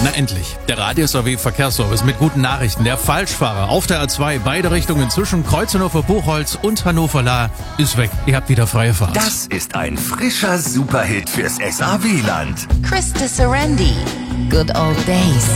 Na endlich, der Radius AW Verkehrsservice mit guten Nachrichten. Der Falschfahrer auf der A2, beide Richtungen zwischen Kreuzenhofer-Buchholz und Hannover-Lahr ist weg. Ihr habt wieder freie Fahrt. Das ist ein frischer Superhit fürs SAW-Land. Krista Serendi, Good Old Days.